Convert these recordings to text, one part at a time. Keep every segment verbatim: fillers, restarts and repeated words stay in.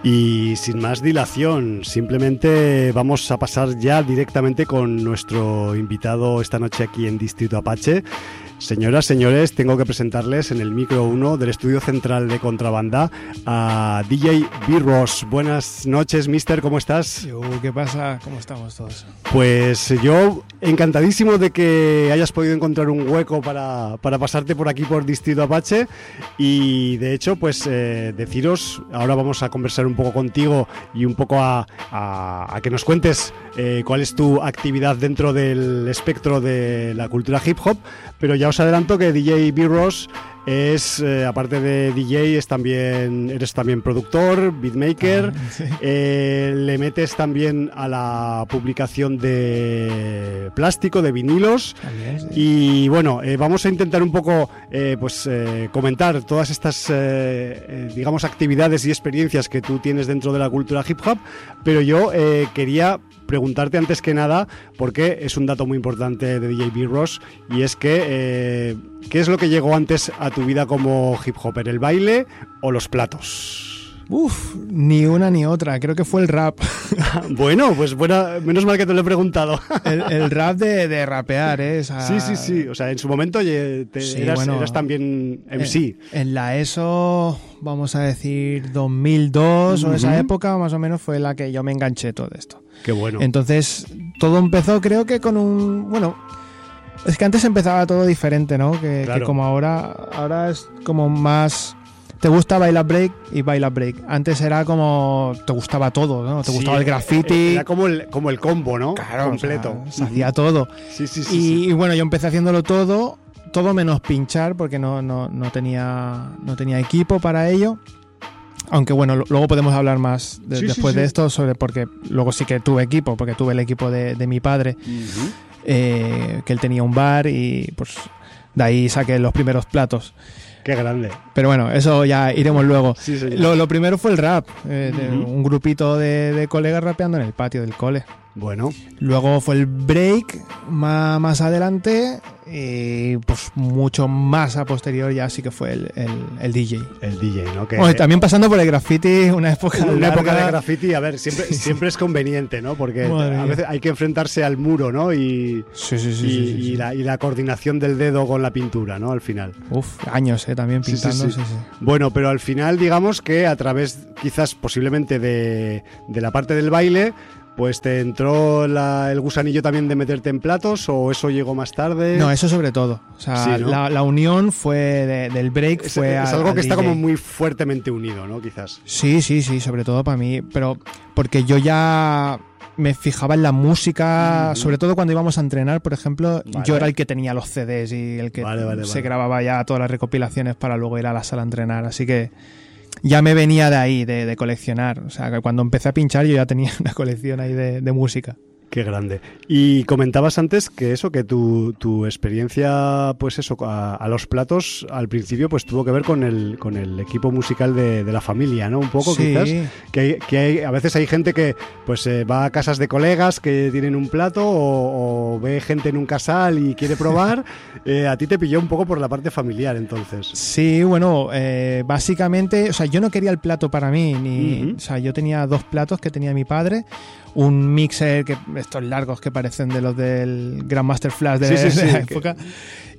Y sin más dilación, simplemente vamos a pasar ya directamente con nuestro invitado esta noche aquí en Distrito Apache. Señoras, señores, tengo que presentarles en el micro uno del estudio central de Contrabanda a D J B-Ross. Buenas noches, mister, ¿cómo estás? Yo, ¿qué pasa? ¿Cómo estamos todos? Pues yo encantadísimo de que hayas podido encontrar un hueco para, para pasarte por aquí por Distrito Apache, y de hecho pues eh, deciros, ahora vamos a conversar un poco contigo y un poco a, a, a que nos cuentes eh, cuál es tu actividad dentro del espectro de la cultura hip hop, pero ya os adelanto que D J B-Ross es, eh, aparte de D J, es también, eres también productor, beatmaker, ah, sí. eh, le metes también a la publicación de plástico, de vinilos, también, sí. Y bueno, eh, vamos a intentar un poco eh, pues eh, comentar todas estas eh, eh, digamos actividades y experiencias que tú tienes dentro de la cultura hip hop, pero yo eh, quería preguntarte antes que nada, porque es un dato muy importante de D J B-Ross, y es que eh, ¿qué es lo que llegó antes a tu vida como hip hopper, el baile o los platos? Uf, ni una ni otra, creo que fue el rap. Bueno, pues buena, menos mal que te lo he preguntado. El, el rap de, de rapear, ¿eh? O sea, sí, sí, sí, o sea, en su momento te, sí, eras, bueno, eras también M C. En, en la ESO, vamos a decir dos mil dos, uh-huh. O esa época más o menos fue la que yo me enganché todo esto. Qué bueno. Entonces, todo empezó creo que con un... Bueno, es que antes empezaba todo diferente, ¿no? Que, claro. Que como ahora, ahora es como más... Te gusta bailar break y bailar break. Antes era como... Te gustaba todo, ¿no? Te sí, gustaba el graffiti. Era como el, como el combo, ¿no? Claro, completo. O sea, se hacía todo. Sí, sí, sí. Y, sí. y bueno, yo empecé haciéndolo todo, todo menos pinchar, porque no, no, no, tenía, no tenía equipo para ello. Aunque bueno, luego podemos hablar más de, sí, después sí, de sí. esto, sobre porque luego sí que tuve equipo, porque tuve el equipo de, de mi padre, uh-huh. eh, que él tenía un bar y pues de ahí saqué los primeros platos. ¡Qué grande! Pero bueno, eso ya iremos luego. Sí, lo, lo primero fue el rap, eh, uh-huh. de un grupito de, de colegas rapeando en el patio del cole. Bueno. Luego fue el break más, más adelante y pues mucho más a posterior ya sí que fue el, el, el D J. El D J, ¿no? Que bueno, también pasando por el graffiti, una época Una larga. época de graffiti, a ver, siempre, sí. siempre es conveniente, ¿no? Porque Madre a veces hay que enfrentarse al muro, ¿no? Y, sí, sí, sí, y, sí, sí, y, sí. La, y la coordinación del dedo con la pintura, ¿no? Al final. Uf, años, ¿eh? También pintando. Sí, sí, sí. Sí, sí. Bueno, pero al final digamos que a través quizás posiblemente de, de la parte del baile, pues te entró la, el gusanillo también de meterte en platos, ¿o eso llegó más tarde? No, eso sobre todo. O sea, sí, ¿no? la, la unión fue de, del break es, fue es al, algo al que está D J. Como muy fuertemente unido, ¿no? Quizás. Sí, sí, sí, sobre todo para mí, pero porque yo ya me fijaba en la música, uh-huh. sobre todo cuando íbamos a entrenar, por ejemplo, vale. Yo era el que tenía los C Ds y el que vale, vale, se vale. grababa ya todas las recopilaciones para luego ir a la sala a entrenar, así que ya me venía de ahí, de, de coleccionar. O sea, que cuando empecé a pinchar yo ya tenía una colección ahí de, de música. Qué grande. Y comentabas antes que eso, que tu, tu experiencia, pues eso, a, a los platos, al principio, pues tuvo que ver con el, con el equipo musical de, de la familia, ¿no? Un poco, sí. quizás. Que, hay, que hay, a veces hay gente que pues eh, va a casas de colegas que tienen un plato o, o ve gente en un casal y quiere probar. eh, a ti te pilló un poco por la parte familiar, entonces. Sí, bueno, eh, básicamente, o sea, yo no quería el plato para mí, ni, uh-huh. o sea, yo tenía dos platos que tenía mi padre, un mixer, que estos largos que parecen de los del Grandmaster Flash de, sí, sí, de sí, la época, que...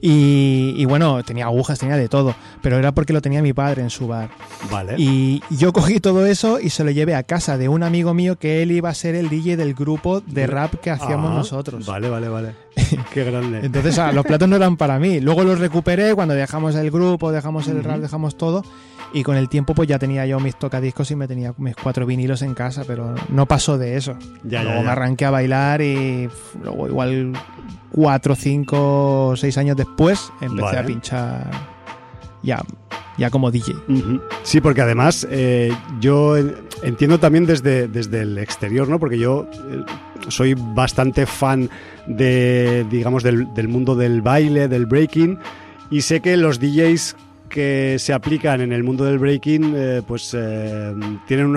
y, y bueno, tenía agujas, tenía de todo, pero era porque lo tenía mi padre en su bar. Vale. Y yo cogí todo eso y se lo llevé a casa de un amigo mío que él iba a ser el D J del grupo de rap que hacíamos ah, nosotros. Vale, vale, vale. Qué grande. Entonces, ah, los platos no eran para mí. Luego los recuperé cuando dejamos el grupo, dejamos el uh-huh. rap, dejamos todo. Y con el tiempo pues ya tenía yo mis tocadiscos y me tenía mis cuatro vinilos en casa, pero no pasó de eso. Ya, luego ya, ya. me arranqué a bailar y pff, luego igual cuatro, cinco, seis años después empecé vale. a pinchar ya, ya como D J. Uh-huh. Sí, porque además eh, yo entiendo también desde, desde el exterior, ¿no? Porque yo eh, soy bastante fan de, digamos, del, del mundo del baile, del breaking, y sé que los D Js que se aplican en el mundo del breaking eh, pues eh, tienen unos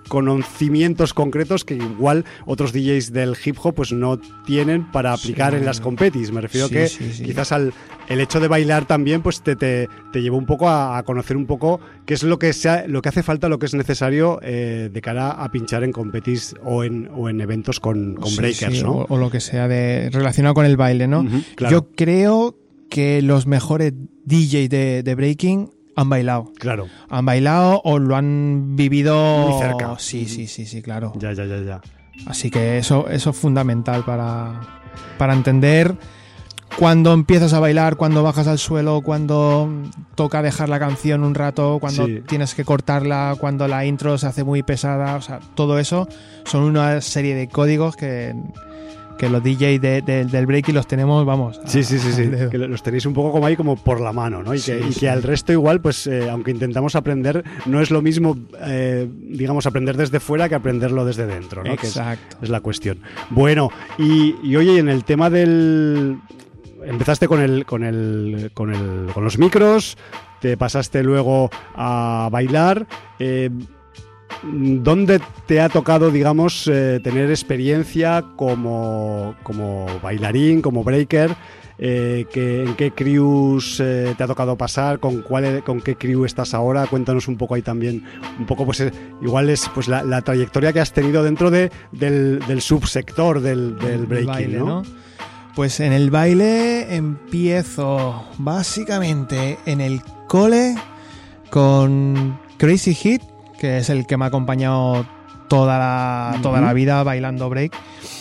conocimientos concretos que igual otros D Js del hip hop pues no tienen para aplicar sí, en las competis. Me refiero sí, que sí, sí. quizás al el hecho de bailar también pues te, te, te llevó un poco a, a conocer un poco qué es lo que sea, lo que hace falta, lo que es necesario eh, de cara a pinchar en competis o en, o en eventos con, con sí, breakers, sí, ¿no? O, o lo que sea de relacionado con el baile, ¿no? Uh-huh, claro. Yo creo que los mejores D Js de, de breaking han bailado. Claro. Han bailado o lo han vivido muy cerca. Sí, sí, sí, sí, claro. Ya, ya, ya, ya. Así que eso, eso es fundamental para, para entender cuando empiezas a bailar, cuando bajas al suelo, cuando toca dejar la canción un rato, cuando sí. tienes que cortarla, cuando la intro se hace muy pesada. O sea, todo eso son una serie de códigos que... que los D Js de, de, del breaking los tenemos, vamos. A, sí, sí, sí, sí. Que los tenéis un poco como ahí, como por la mano, ¿no? Y que, sí, y sí. que al resto igual, pues, eh, aunque intentamos aprender, no es lo mismo, eh, digamos, aprender desde fuera que aprenderlo desde dentro, ¿no? Exacto. Que es, es la cuestión. Bueno, y, y oye, en el tema del... Empezaste con el, con el, con el, con los micros, te pasaste luego a bailar. Eh, ¿Dónde te ha tocado, digamos, eh, tener experiencia como, como bailarín, como breaker? Eh, que, ¿En qué crews eh, te ha tocado pasar? ¿Con cuál, con qué crew estás ahora? Cuéntanos un poco ahí también, un poco pues eh, igual es pues la, la trayectoria que has tenido dentro de, del, del subsector del, del breaking, baile, ¿no? ¿no? Pues en el baile empiezo básicamente en el cole con Crazy Hit, que es el que me ha acompañado toda la, toda uh-huh. la vida bailando break.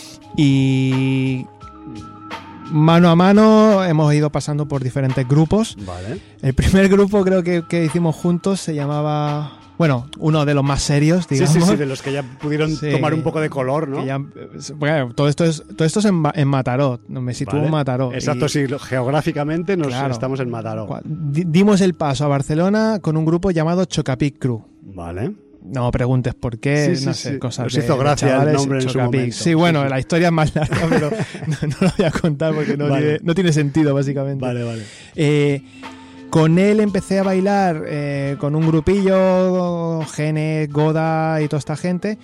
Y mano a mano hemos ido pasando por diferentes grupos. Vale. El primer grupo creo que, que hicimos juntos se llamaba... Bueno, uno de los más serios, digamos. Sí, sí, sí, de los que ya pudieron sí, tomar un poco de color, ¿no? Ya, bueno, todo esto es todo esto es en, en Mataró, me sitúo vale. en Mataró. Exacto, y, sí, geográficamente nos claro, estamos en Mataró. Dimos el paso a Barcelona con un grupo llamado Chocapic Crew. Vale. No preguntes por qué, sí, no sí, sé, sí. cosas Nos de, hizo gracia de chavales, el nombre en su momento. Sí, bueno, sí, sí. La historia es más larga, pero no, no lo voy a contar porque no, vale. tiene, no tiene sentido, básicamente. Vale, vale. Eh... Con él empecé a bailar eh, con un grupillo, Gene, Goda y toda esta gente.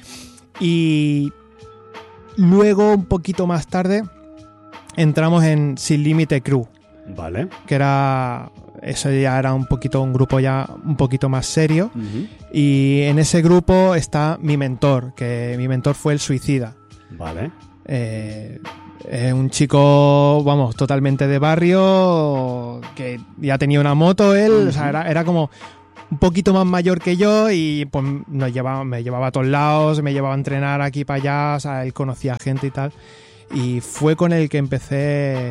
Y luego, un poquito más tarde, entramos en Sin Límite Crew. Vale. Que era... Eso ya era un poquito un grupo ya un poquito más serio. Uh-huh. Y en ese grupo está mi mentor, que mi mentor fue el Suicida. Vale. Eh... Eh, un chico, vamos, totalmente de barrio, que ya tenía una moto él, uh-huh. o sea, era, era como un poquito más mayor que yo y pues nos llevaba, me llevaba a todos lados, me llevaba a entrenar aquí para allá, o sea, él conocía gente y tal. Y fue con el que empecé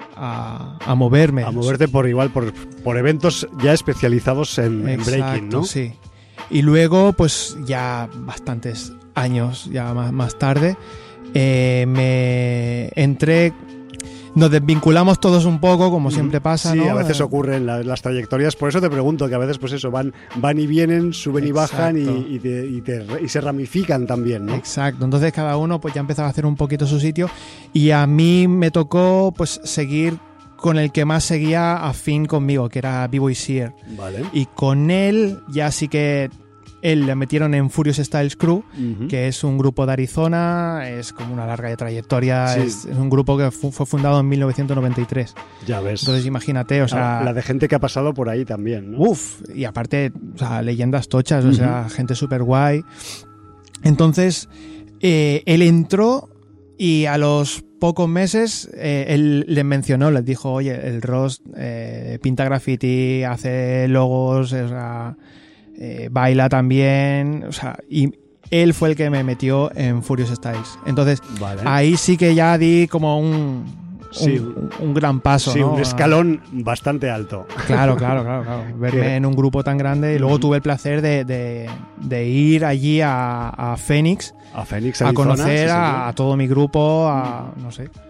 a, a moverme. A moverte por igual, por, por eventos ya especializados en, en breaking, ¿no? Sí. Y luego, pues ya bastantes años, ya más, más tarde, Eh, me entré, nos desvinculamos todos un poco, como siempre pasa, sí, ¿no? a veces ocurren la, las trayectorias, por eso te pregunto, que a veces pues eso, van, van y vienen, suben Exacto. y bajan y, y, te, y, te, y se ramifican también, ¿no? Exacto, entonces cada uno pues ya empezaba a hacer un poquito su sitio y a mí me tocó pues seguir con el que más seguía afín conmigo, que era B-Boy Seer. Vale. Y con él ya sí que él le metieron en Furious Styles Crew, uh-huh. que es un grupo de Arizona, es como una larga trayectoria, sí. es, es un grupo que fu- fue fundado en mil novecientos noventa y tres. Ya ves. Entonces imagínate, o sea... La de gente que ha pasado por ahí también, ¿no? Uf, y aparte, o sea, leyendas tochas, uh-huh. o sea, gente súper guay. Entonces, eh, él entró y a los pocos meses eh, él les mencionó, les dijo, oye, el Ross eh, pinta graffiti, hace logos, o sea... Eh, baila también, o sea, y él fue el que me metió en Furious Styles. Entonces, vale. ahí sí que ya di como un, sí. un, un gran paso, sí, ¿no? un escalón bastante alto. Claro, claro, claro, claro. Verme ¿Qué? En un grupo tan grande y luego tuve el placer de, de, de ir allí a, a Phoenix, a, Phoenix, a Arizona, conocer sí, a, a todo mi grupo, a no sé.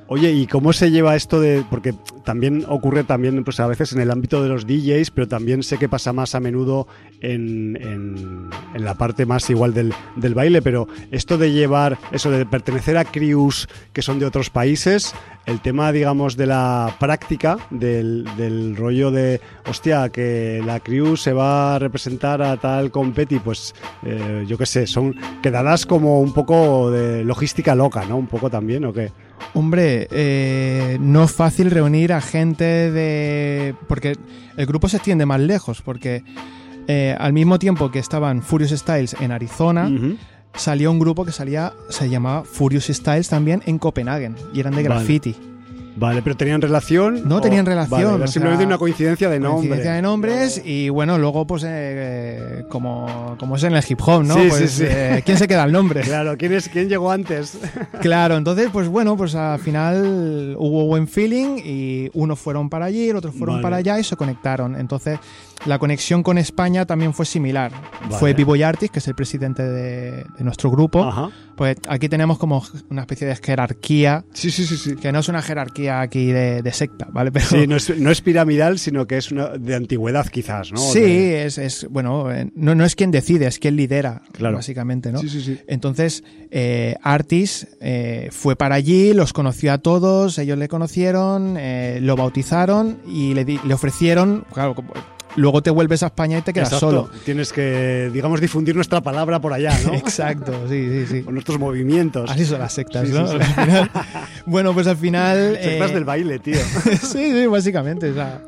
Oye, ¿y cómo se lleva esto de...? Porque también ocurre también pues a veces en el ámbito de los D Js, pero también sé que pasa más a menudo en, en, en la parte más igual del, del baile, pero esto de llevar, eso de pertenecer a crews que son de otros países, el tema, digamos, de la práctica, del, del rollo de, hostia, que la crew se va a representar a tal competi, pues eh, yo qué sé, son quedadas como un poco de logística loca, ¿no? Un poco también, ¿o qué? Hombre, eh, no es fácil reunir a gente de... Porque el grupo se extiende más lejos, porque eh, al mismo tiempo que estaban Furious Styles en Arizona, uh-huh. salió un grupo que salía, se llamaba Furious Styles también en Copenhague, y eran de graffiti. Vale. Vale, pero ¿tenían relación? No o... tenían relación. Vale, era simplemente sea, una coincidencia de nombres. Coincidencia de nombres y bueno, luego pues eh, como, como es en el hip hop, ¿no? Sí, pues, sí, sí. Eh, ¿quién se queda el nombre? Claro, ¿quién, es, ¿quién llegó antes? Claro, entonces pues bueno, pues al final hubo buen feeling y unos fueron para allí, otros fueron vale. para allá y se conectaron. Entonces la conexión con España también fue similar. Vale. Fue B-Boy Artist, que es el presidente de, de nuestro grupo. Ajá. Pues aquí tenemos como una especie de jerarquía. Sí, sí, sí, sí. Que no es una jerarquía aquí de, de secta, ¿vale? Pero, sí, no es, no es piramidal, sino que es una de antigüedad quizás, ¿no? Sí, de... es, es, bueno, no, no es quien decide, es quien lidera, claro. básicamente, ¿no? Sí, sí, sí. Entonces, eh, Artis eh, fue para allí, los conoció a todos, ellos le conocieron, eh, lo bautizaron y le, di, le ofrecieron, claro, luego te vuelves a España y te quedas Exacto. solo. Tienes que, digamos, difundir nuestra palabra por allá, ¿no? Exacto, sí, sí, sí. Con nuestros movimientos. Así son las sectas, sí, ¿no? Sí, sí. Al final, bueno, pues al final... Sectas eh, del baile, tío. sí, sí, básicamente. O sea,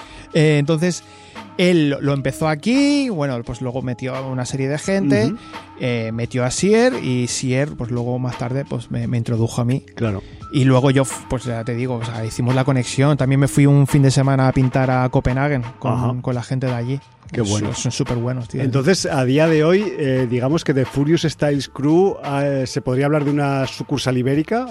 eh, entonces, él lo empezó aquí, bueno, pues luego metió a una serie de gente, uh-huh. eh, metió a Sier y Sier, pues luego más tarde, pues me, me introdujo a mí. Claro. Y luego yo, pues ya te digo, o sea, hicimos la conexión. También me fui un fin de semana a pintar a Copenhague con, con la gente de allí. Qué bueno. Son súper buenos, tío. Entonces, a día de hoy, eh, digamos que de Furious Styles Crew, eh, ¿se podría hablar de una sucursal ibérica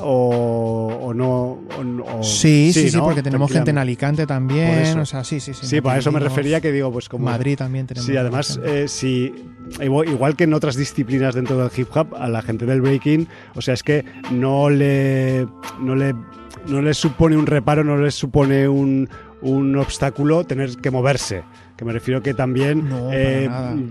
o, o no? O, o... Sí, sí, sí, sí, ¿no? Porque tenemos gente en Alicante también. O sea, sí, sí, sí. Sí, para eso me refería que digo, pues como... Madrid también tenemos. Sí, además, eh, sí, igual, igual que en otras disciplinas dentro del hip hop, a la gente del breaking, o sea, es que no le... No le no les supone un reparo, no les supone un, un obstáculo tener que moverse. Que me refiero que también no, eh,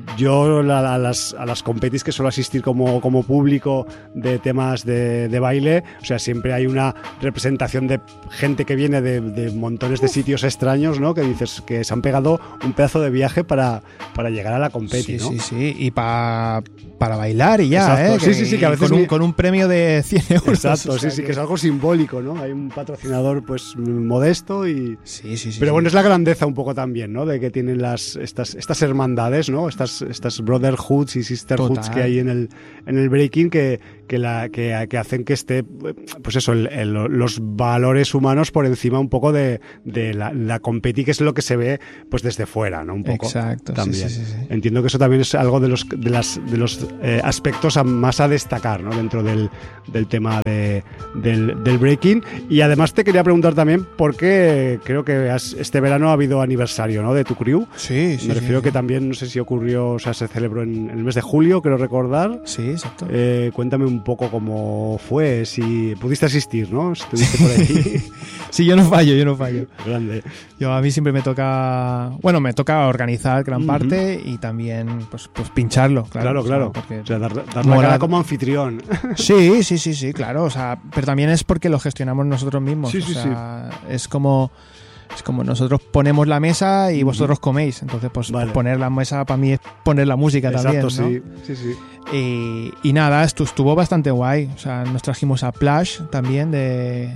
yo la, a las, a las competis que suelo asistir como, como público de temas de, de baile, o sea, siempre hay una representación de gente que viene de, de montones de sitios extraños, ¿no? Que dices que se han pegado un pedazo de viaje para, para llegar a la competi, sí, ¿no? Sí, sí, y pa, para bailar y ya, exacto. ¿eh? Sí, sí, sí, que a veces con, me... un, con un premio de cien euros. Exacto, o sea, sí, sí, que... que es algo simbólico, ¿no? Hay un patrocinador, pues, modesto y... Sí, sí, sí. Pero sí. bueno, es la grandeza un poco también, ¿no? De que tienen las estas estas hermandades, ¿no? Estas estas brotherhoods y sisterhoods Total. que hay en el en el breaking que que la que, que hacen que esté, pues eso, el, el, los valores humanos por encima un poco de, de la, la competi, que es lo que se ve pues desde fuera, ¿no? Un poco. Exacto. También. Sí, sí, sí, sí. Entiendo que eso también es algo de los de las de los eh, aspectos a, más a destacar, ¿no? Dentro del, del tema de, del, del breaking. Y además te quería preguntar también por qué creo que has, este verano ha habido aniversario, ¿no? De tu crew. Sí, sí. Me refiero sí, que sí. también, no sé si ocurrió, o sea, se celebró en, en el mes de julio, creo recordar. Sí, exacto. Eh, cuéntame un poco cómo fue, si pudiste asistir, ¿no? Estuviste por ahí. Sí, yo no fallo, yo no fallo. Grande. Yo a mí siempre me toca, bueno, me toca organizar gran uh-huh. parte y también pues, pues pincharlo. Claro, claro. claro. O sea, porque o sea, dar, dar la cara como anfitrión. Sí, sí, sí, sí, claro. O sea, pero también es porque lo gestionamos nosotros mismos. Sí, o sí, sea, sí. Es como... Es como nosotros ponemos la mesa y vosotros coméis. Entonces, pues, vale. pues poner la mesa para mí es poner la música Exacto, también, ¿no? sí, sí, sí. Y, y nada, esto estuvo bastante guay. O sea, nos trajimos a Plash también de,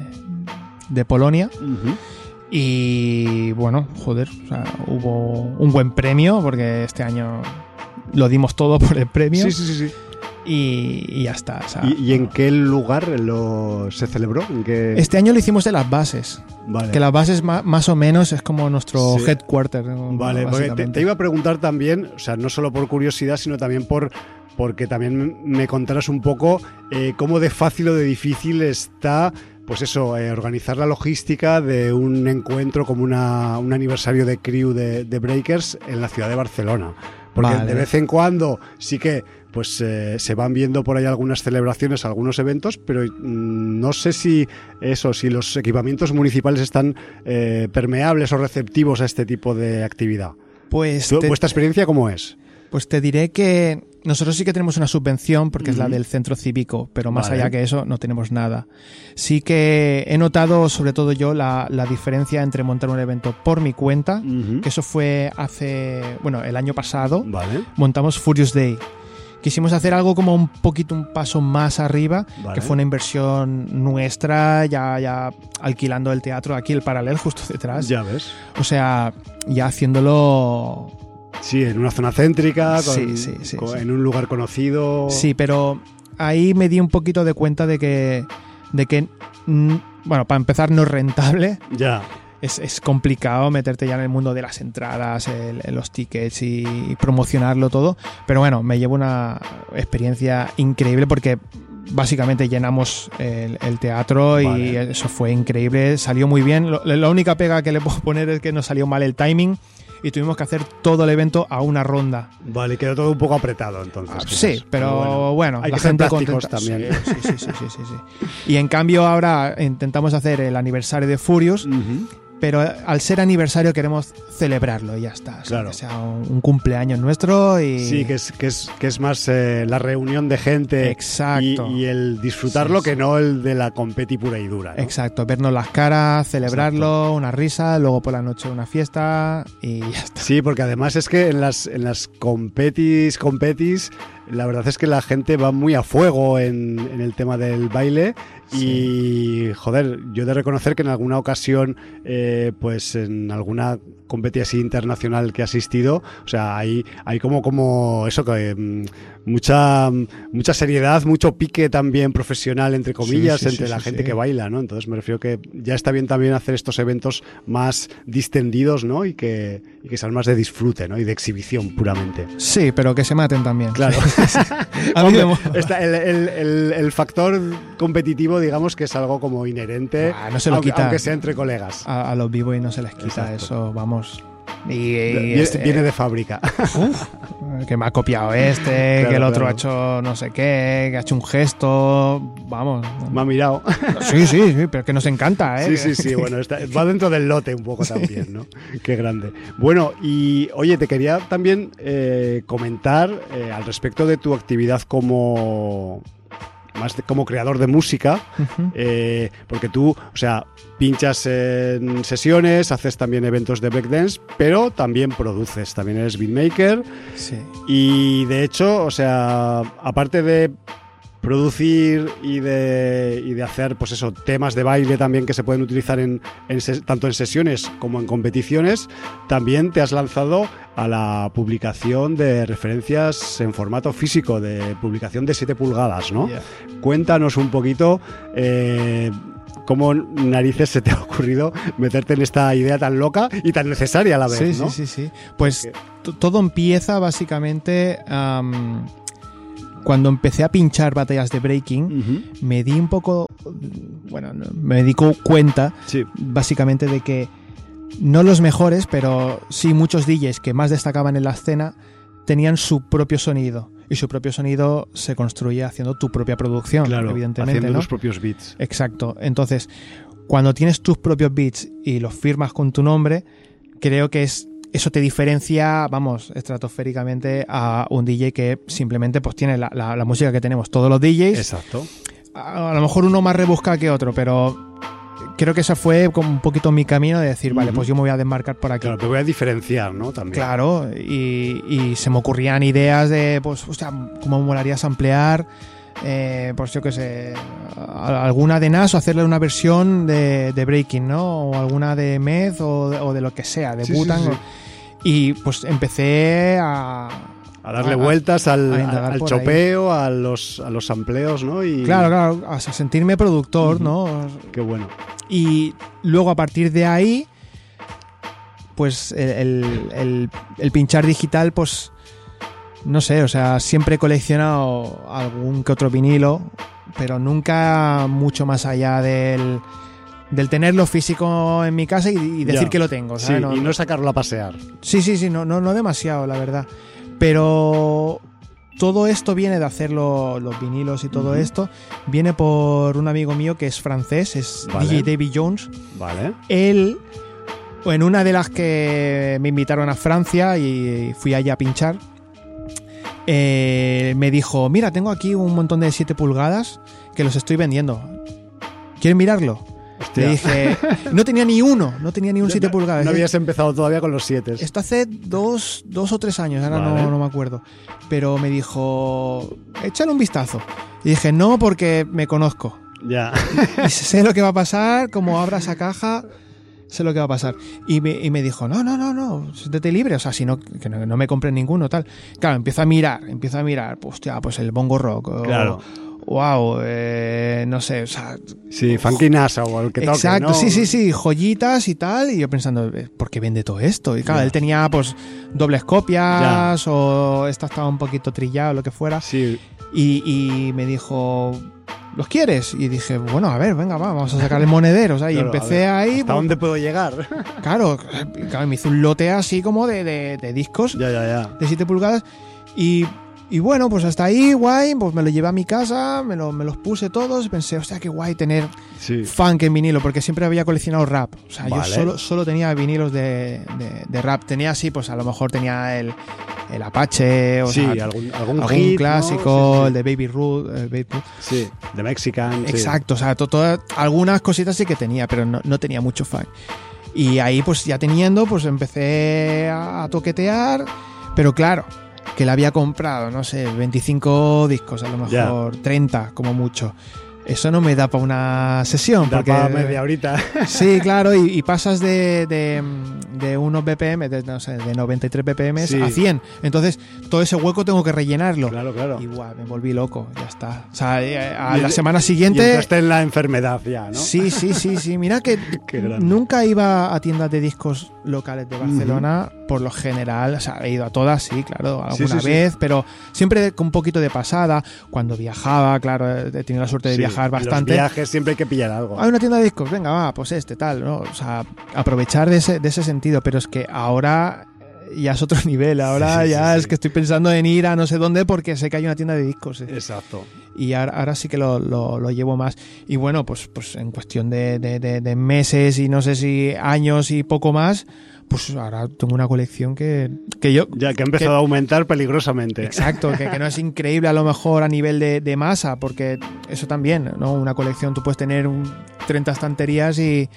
de Polonia. Uh-huh. Y bueno, joder, o sea, hubo un buen premio porque este año lo dimos todo por el premio. Sí, sí, sí, sí. Y, y ya está. O sea, ¿Y, ¿Y en qué lugar lo se celebró? ¿En qué... Este año lo hicimos en las bases. Vale. Que las bases ma, más o menos es como nuestro sí. headquarter. Vale, porque te, te iba a preguntar también, o sea, no solo por curiosidad, sino también por porque también me contaras un poco eh, cómo de fácil o de difícil está, pues eso, eh, organizar la logística de un encuentro como una, un aniversario de crew de, de Breakers en la ciudad de Barcelona. Porque vale. de vez en cuando sí que pues eh, se van viendo por ahí algunas celebraciones, algunos eventos, pero mmm, no sé si eso, si los equipamientos municipales están eh, permeables o receptivos a este tipo de actividad. Pues ¿Tú, te, ¿Vuestra experiencia cómo es? Pues te diré que nosotros sí que tenemos una subvención porque uh-huh. es la del centro cívico, pero más vale. allá que eso no tenemos nada. Sí que he notado, sobre todo yo, la, la diferencia entre montar un evento por mi cuenta, uh-huh. que eso fue hace, bueno, el año pasado, vale. montamos Furious Day. Quisimos hacer algo como un poquito, un paso más arriba, vale. que fue una inversión nuestra, ya, ya alquilando el teatro, aquí el Paralel justo detrás. Ya ves. O sea, ya haciéndolo... Sí, en una zona céntrica, con, sí, sí, sí, con, sí. en un lugar conocido. Sí, pero ahí me di un poquito de cuenta de que, de que bueno, para empezar no es rentable. Ya. Es, es complicado meterte ya en el mundo de las entradas, el, los tickets y, y promocionarlo todo. Pero bueno, me llevo una experiencia increíble porque básicamente llenamos el, el teatro vale. y eso fue increíble. Salió muy bien. Lo, la única pega que le puedo poner es que nos salió mal el timing y tuvimos que hacer todo el evento a una ronda. Vale, quedó todo un poco apretado entonces. Ah, sí, pero bueno, bueno hay la que ser gente prácticos contenta. También. Sí, sí, sí, sí, sí, sí, sí. Y en cambio ahora intentamos hacer el aniversario de Furious, uh-huh. pero al ser aniversario queremos celebrarlo y ya está. O sea, claro. que sea un, un cumpleaños nuestro y... Sí, que es, que es, que es más eh, la reunión de gente. Exacto. Y, y el disfrutarlo sí, que sí. no el de la competi pura y dura, ¿no? Exacto, vernos las caras, celebrarlo, exacto. una risa, luego por la noche una fiesta y ya está. Sí, porque además es que en las, en las competis, competis, la verdad es que la gente va muy a fuego en, en el tema del baile. Y, sí. joder, yo he de reconocer que en alguna ocasión, eh, pues en alguna competición así internacional que he asistido, o sea, hay, hay como, como eso, que um, mucha, mucha seriedad, mucho pique también profesional, entre comillas, sí, sí, entre sí, la sí, gente sí. que baila, ¿no? Entonces me refiero que ya está bien también hacer estos eventos más distendidos, ¿no? Y que, y que sean más de disfrute, ¿no? Y de exhibición puramente. Sí, pero que se maten también. Claro. A mí me... está el, el, el, el factor competitivo, digamos que es algo como inherente, ah, no se lo aunque, quita. aunque sea entre colegas. A, a los b-boy no se les quita. Exacto. Eso, vamos. Y, y viene, este, viene de fábrica. Uf, que me ha copiado este, claro, que el otro claro. ha hecho no sé qué, que ha hecho un gesto, vamos. Me ha mirado. Sí, sí, sí, pero que nos encanta, ¿eh? Sí, sí, sí, bueno, está, va dentro del lote un poco también, ¿no? Qué grande. Bueno, y oye, te quería también eh, comentar eh, al respecto de tu actividad como... más de, como creador de música, uh-huh. eh, porque tú, o sea, pinchas en sesiones, haces también eventos de breakdance, pero también produces, también eres beatmaker. Sí. Y de hecho, o sea, aparte de producir y de, y de hacer, pues eso, temas de baile también que se pueden utilizar en, en ses, tanto en sesiones como en competiciones, también te has lanzado a la publicación de referencias en formato físico, de publicación de siete pulgadas, ¿no? Yeah. Cuéntanos un poquito eh, cómo narices se te ha ocurrido meterte en esta idea tan loca y tan necesaria a la vez, sí, ¿no? Sí, sí, sí. Pues Porque... todo empieza básicamente... Um... Cuando empecé a pinchar batallas de breaking, uh-huh. me di un poco, bueno, me di cuenta sí. básicamente de que no los mejores, pero sí muchos D Js que más destacaban en la escena tenían su propio sonido. Y su propio sonido se construye haciendo tu propia producción, claro, evidentemente. Haciendo ¿no? los propios beats. Exacto. Entonces, cuando tienes tus propios beats y los firmas con tu nombre, creo que es eso te diferencia, vamos, estratosféricamente a un D J que simplemente pues tiene la, la, la música que tenemos todos los D Js. Exacto. A, a lo mejor uno más rebuscado que otro, pero creo que ese fue como un poquito mi camino de decir, uh-huh. vale, pues yo me voy a desmarcar por aquí. Claro, te voy a diferenciar, ¿no? También. Claro, y, y se me ocurrían ideas de, pues, o sea, cómo me molaría samplear, eh, pues yo qué sé, alguna de N A S o hacerle una versión de, de Breaking, ¿no? O alguna de Meth o de, o de lo que sea, de sí, Wu-Tang. Sí, sí. Y pues empecé a... A darle a, vueltas al, a al chopeo, a los, a los sampleos, ¿no? Y... Claro, claro, a sentirme productor, uh-huh. ¿no? Qué bueno. Y luego a partir de ahí, pues el, el, el, el pinchar digital, pues... No sé, o sea, siempre he coleccionado algún que otro vinilo, pero nunca mucho más allá del, del tenerlo físico en mi casa y, y decir ya. que lo tengo, ¿sabes? Sí, no, y no sacarlo a pasear. Sí, sí, sí, no, no, no demasiado, la verdad. Pero todo esto viene de hacer lo, los vinilos y todo uh-huh. esto. Viene por un amigo mío que es francés, es vale. D J Davy Jones. Vale. Él, en una de las que me invitaron a Francia y fui allá a pinchar, eh, me dijo, mira, tengo aquí un montón de siete pulgadas que los estoy vendiendo. ¿Quieren mirarlo? Hostia. Le dije, no tenía ni uno, no tenía ni un siete no, pulgadas. No habías empezado todavía con los siete. Esto hace dos, dos o tres años, ahora vale. no, no me acuerdo. Pero me dijo, échale un vistazo. Y dije, no, porque me conozco. Ya. Y, y sé lo que va a pasar, como abra esa caja, sé lo que va a pasar. Y me, y me dijo, no, no, no, no, siéntete libre, o sea, si no, que no, no me compren ninguno, tal. Claro, empiezo a mirar, empiezo a mirar, pues, hostia, pues el bongo rock. Claro. O, wow, eh, no sé, o sea... Sí, funky NASA o el que toque, exacto, ¿no? sí, sí, sí, joyitas y tal, y yo pensando, ¿por qué vende todo esto? Y claro, yeah. él tenía, pues, dobles copias, yeah. o esta estaba un poquito trillado, lo que fuera, sí. y, y me dijo, ¿los quieres? Y dije, bueno, a ver, venga, va, vamos a sacar el monedero, o sea, claro, y empecé ahí... ¿Hasta dónde puedo llegar? Claro, claro, me hizo un lote así como de, de, de discos, ya, ya, ya. de siete pulgadas, y... Y bueno, pues hasta ahí, guay, pues me lo llevé a mi casa, me, lo, me los puse todos y pensé, hostia, qué guay tener sí. funk en vinilo, porque siempre había coleccionado rap. O sea, vale. yo solo, solo tenía vinilos de, de, de rap. Tenía así, pues a lo mejor tenía el, el Apache, o sí, sea, algún, algún, algún hit, clásico, ¿no? Sí, sí. el de Baby Ruth. El Baby Ruth. Sí, de Mexican. Exacto, sí. o sea, to, to, algunas cositas sí que tenía, pero no, no tenía mucho funk. Y ahí, pues ya teniendo, pues empecé a, a toquetear, pero claro... que le había comprado, no sé, veinticinco discos, a lo mejor yeah. treinta como mucho. Eso no me da para una sesión. Da porque, para media horita. Sí, claro, y, y pasas de, de, de unos B P M, de, no sé, de noventa y tres B P M sí. a cien. Entonces, todo ese hueco tengo que rellenarlo. Claro, claro. Y guau, me volví loco, ya está. O sea, a la semana siguiente... Y entraste en la enfermedad ya, ¿no? Sí, sí, sí, sí. Mira que nunca iba a tiendas de discos locales de Barcelona, uh-huh. por lo general. O sea, he ido a todas, sí, claro, alguna sí, sí, vez, sí. pero siempre con un poquito de pasada. Cuando viajaba, claro, he tenido la suerte de sí. viajar bastante. Los viajes siempre hay que pillar algo. Hay una tienda de discos, venga, va, pues este, tal, ¿no? O sea, aprovechar de ese, de ese sentido, pero es que ahora ya es otro nivel, ahora sí, sí, ya sí, es sí. que estoy pensando en ir a no sé dónde porque sé que hay una tienda de discos. ¿eh? Exacto. Y ahora, ahora sí que lo, lo, lo llevo más. Y bueno, pues, pues en cuestión de, de, de, de meses y no sé si años y poco más, pues ahora tengo una colección que, que yo... Ya que ha empezado que, a aumentar peligrosamente. Exacto, que, que no es increíble a lo mejor a nivel de, de masa, porque eso también, ¿no? Una colección, tú puedes tener un, treinta estanterías y...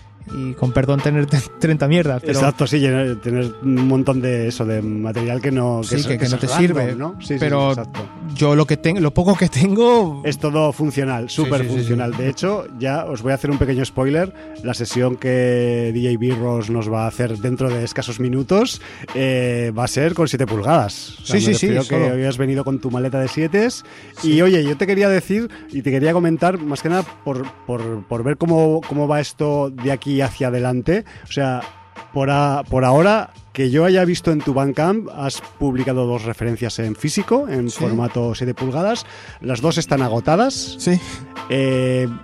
y con perdón tener treinta mierdas, pero... Exacto, sí, tener un montón de eso, de material que no, que sí, que, que, que no te random, sirve, ¿no? Sí, pero sí, exacto. Yo lo que tengo, lo poco que tengo es todo funcional, súper sí, sí, funcional. Sí, sí. De hecho, ya os voy a hacer un pequeño spoiler. La sesión que D J Birros nos va a hacer dentro de escasos minutos eh, va a ser con siete pulgadas. O sea, sí, sí, sí. Creo solo. que hoy has venido con tu maleta de siete sí. Y oye, yo te quería decir y te quería comentar más que nada por, por, por ver cómo, cómo va esto de aquí hacia adelante. O sea, por, a, por ahora que yo haya visto en tu Bandcamp, has publicado dos referencias en físico, en sí. formato siete pulgadas. Las dos están agotadas. Sí. Eh,